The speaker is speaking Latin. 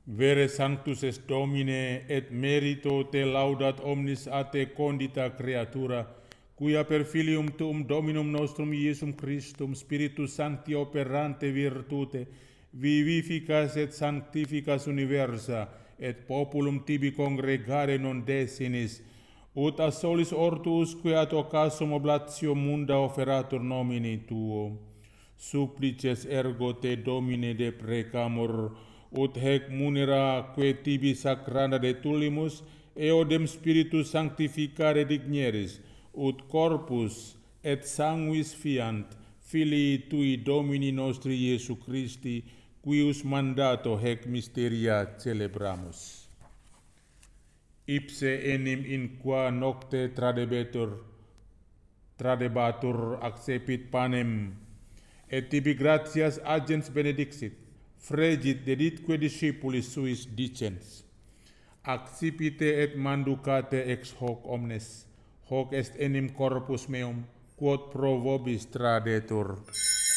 Vere sanctus est Domine, et merito te laudat omnis a te condita creatura, quia per filium tuum Dominum nostrum Iesum Christum Spiritus Sancti operante virtute, vivificas et sanctificas universa, et populum tibi congregare non desinis, ut a solis ortus queat occasum oblatio munda offeratur nomini tuo. Supplices ergo te Domine deprecamur, ut hec munera que tibi sacranda de tullimus, eodem Spiritus sanctificare digneris, ut corpus et sanguis fiant, Filii tui Domini nostri Iesu Christi, quius mandato hec mysteria celebramus. Ipse enim in qua nocte tradebatur accepit panem, et tibi gratias agens benedixit, fregit deditque discipulis suis dicens, accipite et manducate ex hoc omnes, hoc est enim corpus meum, quod pro vobis tradetur.